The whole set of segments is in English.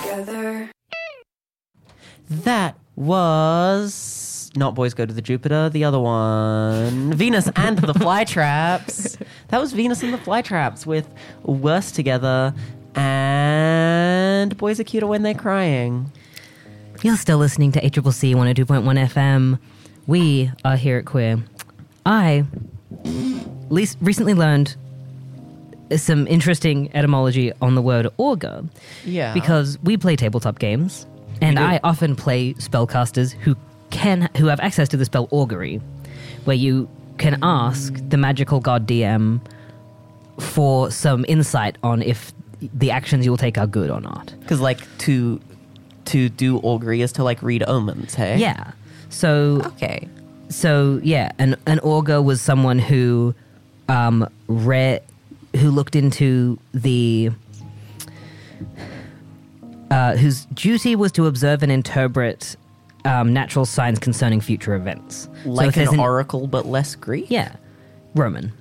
together. That was not Boys Go to the Jupiter, the other one. Venus and the Flytraps. That was Venus and the Flytraps with Worse Together and Boys Are Cuter When They're Crying. You're still listening to ACCC 102.1 FM. We are here at Queer. I recently learned some interesting etymology on the word augur. Yeah. Because we play tabletop games, and I often play spellcasters who have access to the spell augury, where you can ask the magical god DM for some insight on if the actions you will take are good or not. Because, like, to do augury is to, like, read omens, hey? Yeah. So... Okay. So, yeah, an augur was someone who looked into the... whose duty was to observe and interpret natural signs concerning future events. Like so an oracle, but less Greek? Yeah. Roman.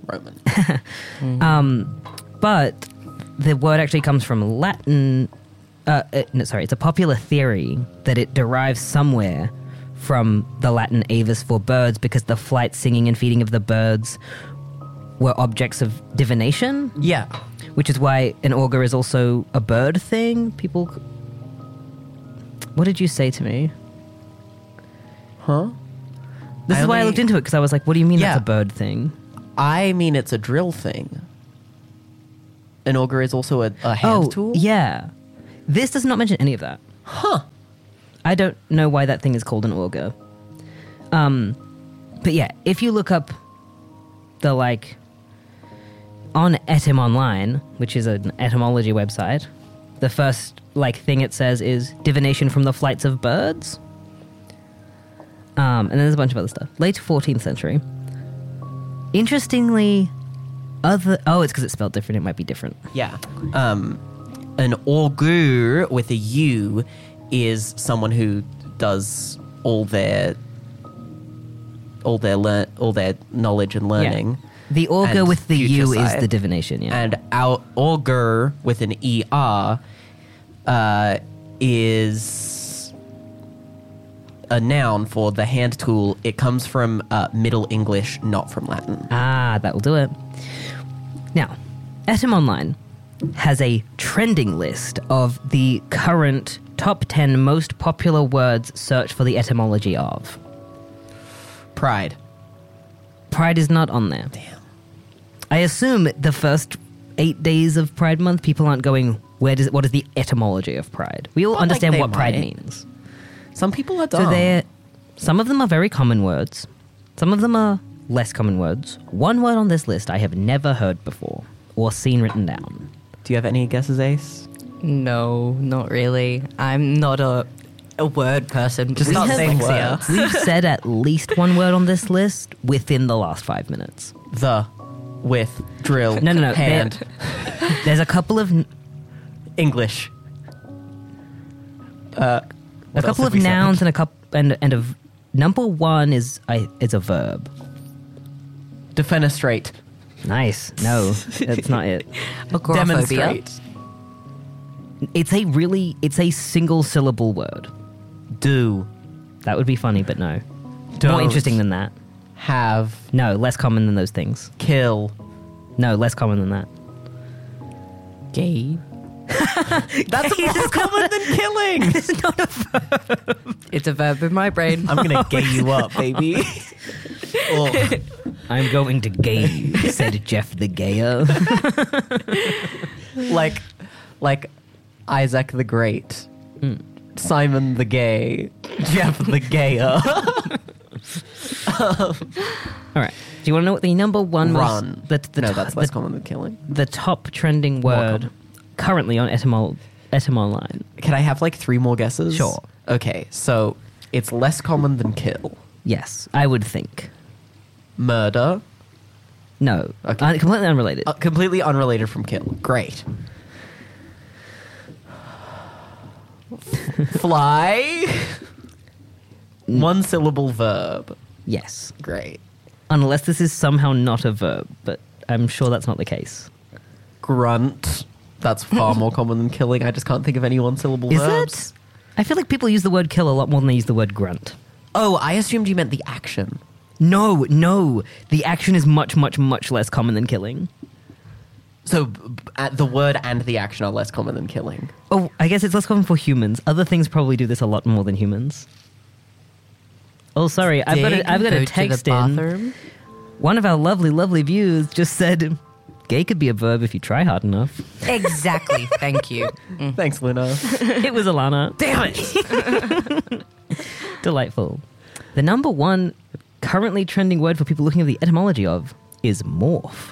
But the word actually comes from Latin. It's a popular theory that it derives somewhere from the Latin avis for birds because the flight, singing, and feeding of the birds were objects of divination. Yeah. Which is why an augur is also a bird thing. People... What did you say to me? Huh? This is why I looked into it, because I was like, what do you mean Yeah. that's a bird thing? I mean, it's a drill thing. An augur is also a hand tool? Yeah. This does not mention any of that. Huh. I don't know why that thing is called an augur. But yeah, if you look up the, like, on Etym Online, which is an etymology website, the first, like, thing it says is divination from the flights of birds. And then there's a bunch of other stuff. Late 14th century. Interestingly, it's because it's spelled different. It might be different. Yeah. An augur with a U is someone who does all their knowledge and learning. Yeah. The augur and with the future U is sight. the divination, yeah. And our augur with an ER is a noun for the hand tool. It comes from Middle English, not from Latin. That will do it. Now, Etym Online has a trending list of the current top 10 most popular words searched for the etymology of. Pride. Pride is not on there. Damn. I assume the first 8 days of Pride Month, people aren't going, what is the etymology of pride? We all Well, understand like, they what pride might. means. Some people are So dumb. some of them are very common words. Some of them are less common words. One word on this list I have never heard before or seen written down. Do you have any guesses, Ace? No, not really. I'm not a word person. Just not saying words. We've said at least one word on this list within the last 5 minutes. The, with, drill, No. hand, There's a couple of English. a couple of nouns and a couple number one is a verb. Defenestrate. Nice. No, that's not it. Agoraphobia. Demonstrate. It's a single syllable word. Do. That would be funny, but no. Don't. More interesting than that. Have. No, less common than those things. Kill. No, less common than that. Gay. That's more common than killing. It's not a verb. It's a verb in my brain. I'm gonna gay you up, baby. Oh. I'm going to gay you, said Jeff the Gayer. like Isaac the Great, Simon the Gay, Jeff the Gayer. All right. Do you want to know what the number one Run. was? That's less common than killing. The top trending word common. currently on Etym Online. Can I have like 3 more guesses? Sure. Okay, so it's less common than kill. Yes, I would think. Murder. No. Okay. Completely unrelated. Completely unrelated from kill. Great. Fly. 1 syllable verb. Yes. Great. Unless this is somehow not a verb, but I'm sure that's not the case. Grunt. That's far more common than killing. I just can't think of any one-syllable Is verbs. it? I feel like people use the word kill a lot more than they use the word grunt. Oh, I assumed you meant the action. No. The action is much, much, much less common than killing. So the word and the action are less common than killing. Oh, I guess it's less common for humans. Other things probably do this a lot more than humans. Oh, sorry. I've got a text in. One of our lovely, lovely viewers just said, gay could be a verb if you try hard enough. Exactly. Thank you. Thanks, Luna. It was Alana. Damn it! Delightful. The number one currently trending word for people looking at the etymology of is morph.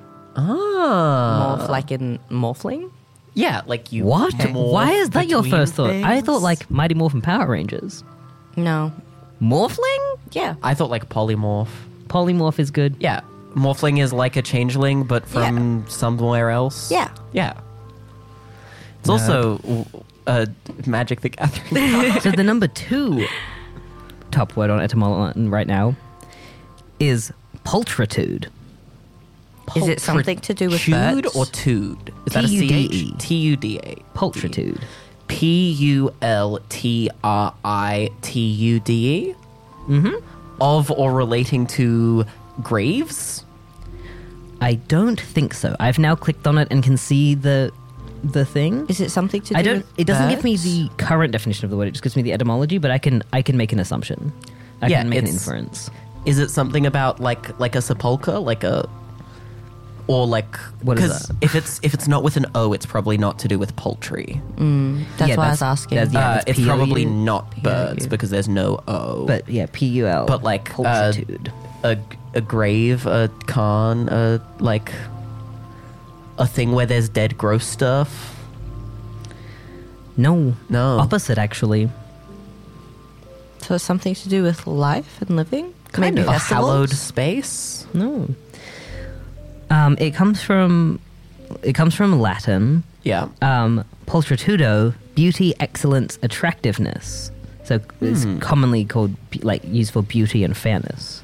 Morph like in morphling? Yeah, like you. What? morph Why is that your between first thought? I things. thought like Mighty Morphin Power Rangers. No. Morphling? Yeah. I thought like polymorph. Polymorph is good. Yeah, morphling is like a changeling, but from somewhere else. Yeah. Yeah. It's also Magic the Gathering. So the number two top word on etymology right now is pulchritude. Is it something to do with Tude birds? or tude? Is that a T-U-D-E. CH? T-U-D-A. Pulchritude. Pultritude. Of or relating to graves? I don't think so. I've now clicked on it and can see the thing. Is it something to do I don't. with It doesn't give me birds? the current definition of the word. It just gives me the etymology. But I can make an assumption. I Yeah, can make an it's- inference. Is it something about like a sepulcher, like a, or like? What is 'cause that? if it's not with an O, it's probably not to do with poultry. That's Yeah, why I was asking. that's- yeah, that's It's P-O-U. probably not birds P-O-U. because there's no O. But yeah, PUL. But like pulchritude. a grave, a cairn, like a thing where there's dead gross stuff. No. No. Opposite, actually. So it's something to do with life and living? Kind Maybe of. A festivals? hallowed space. No. It comes from Latin. Yeah. Pulchritudo, beauty, excellence, attractiveness. So it's commonly called like used for beauty and fairness.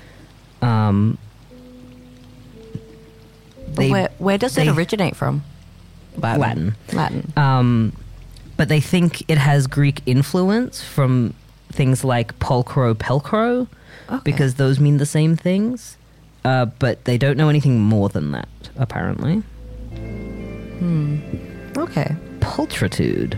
Where does it originate from? Latin. Latin. But they think it has Greek influence from things like pulchro, pelchro, Okay. because those mean the same things. But they don't know anything more than that, apparently. Okay. Pulchritude.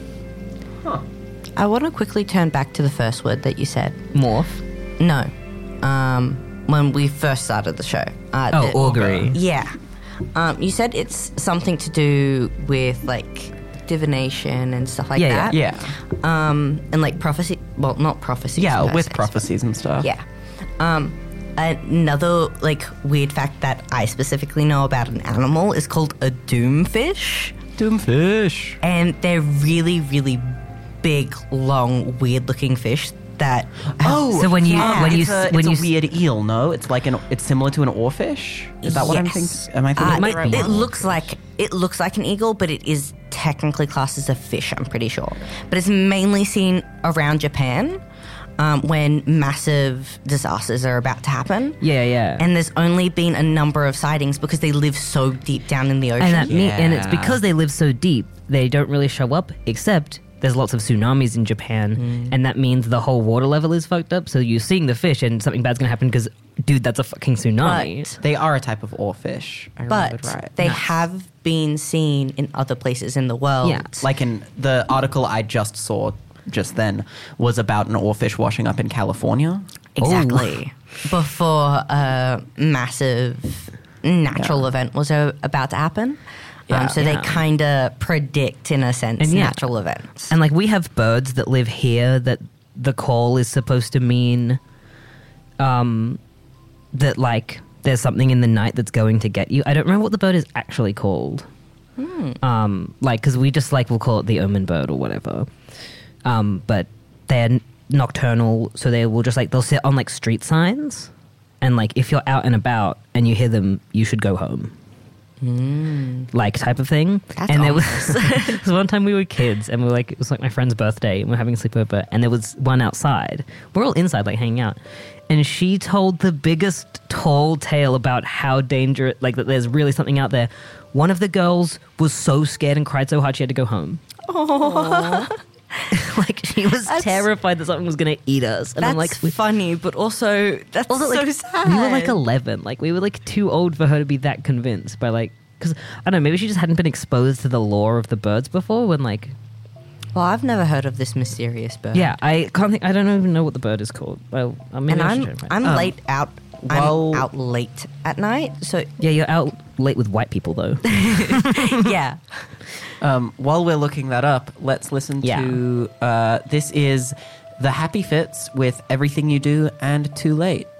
I want to quickly turn back to the first word that you said. Morph. No. When we first started the show. Augury. Yeah. You said it's something to do with like divination and stuff like Yeah, that. Yeah. And like prophecy. Well, not prophecies. Yeah, per with se. prophecies and stuff. Yeah. Another like weird fact that I specifically know about an animal is called a doomfish, Doomfish. and they're really, really big, long, weird-looking fish that. So when you- when you- it's when a you- weird eel, no? It's like it's similar to an oarfish. Is that what I'm Yes. thinking? Am I thinking might the right be. It one? looks like an eagle, but it is technically classed as a fish. I'm pretty sure, but it's mainly seen around Japan when massive disasters are about to happen. Yeah. And there's only been a number of sightings because they live so deep down in the ocean. And it's Yeah. because they live so deep, they don't really show up, except there's lots of tsunamis in Japan, and that means the whole water level is fucked up, so you're seeing the fish and something bad's gonna happen because, dude, that's a fucking tsunami. But- They are a type of oarfish. I remembered But right. they have been seen in other places in the world. Yeah. Like in the article I just saw just then was about an oarfish washing up in California. Exactly. Before a massive natural event was about to happen. Yeah. So they Yeah. kind of predict, in a sense, And yeah. natural events. And like we have birds that live here that the call is supposed to mean that like there's something in the night that's going to get you. I don't remember what the bird is actually called. Like because we just like we'll call it the omen bird or whatever. But they're nocturnal, so they will just like they'll sit on like street signs, and like if you're out and about and you hear them, you should go home. Like type of thing. That's and there was, ominous. there was one time we were kids and we were like it was like my friend's birthday and we are having a sleepover and there was one outside. We're all inside like hanging out. And she told the biggest tall tale about how dangerous like that there's really something out there One of the girls was so scared and cried so hard she had to go home. Like she was terrified that something was going to eat us. And That's I'm like, funny, but also that's also, so like, sad. we were like 11. Like we were like too old for her to be that convinced by like, because I don't know, maybe she just hadn't been exposed to the lore of the birds before when like. Well, I've never heard of this mysterious bird. Yeah, I can't think. I don't even know what the bird is called. Well, maybe And I should try and find I'm it. late out. Well- I'm out late at night, so Yeah, you're out late with white people though. yeah. While we're looking that up, let's listen to this is The Happy Fits with Everything You Do and Too Late.